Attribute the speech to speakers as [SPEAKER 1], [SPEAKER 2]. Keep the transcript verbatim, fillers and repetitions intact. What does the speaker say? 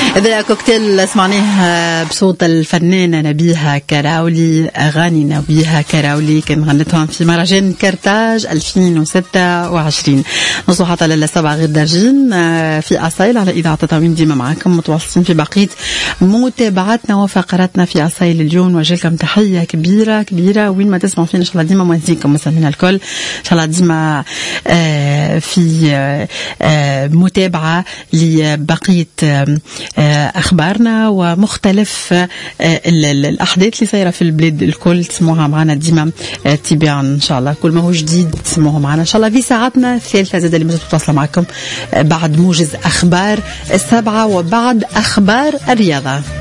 [SPEAKER 1] هذا كوكتيل سمعناه بصوت الفنانة نبيهة كراولي، أغاني نبيهة كراولي كان غنتهم في مهرجان كرتاج ألفين وستة وعشرين. نصو حتى للسبعة غير دارجين في أصيل على إذاعة تطاوين، ديما معكم متواصلين في بقية متابعاتنا وفقراتنا في أصيل اليوم. وجهلكم تحية كبيرة كبيرة وين ما تسمعوا فينا، إن شاء الله ديما موازينكم مسامين الكل، إن شاء الله ديما في متابعة لبقية أخبارنا ومختلف الأحداث اللي صايرة في البلاد الكل. تسموها معنا ديما تباعا إن شاء الله، كل ما هو جديد تسموه معنا إن شاء الله في ساعتنا الثالثة زاد اللي مازالت تتواصل معكم بعد موجز أخبار السبعة وبعد أخبار الرياضة.